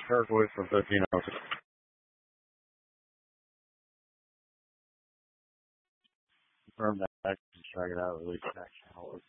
Turquoise for 1506. Confirm that. Check it out. Release that.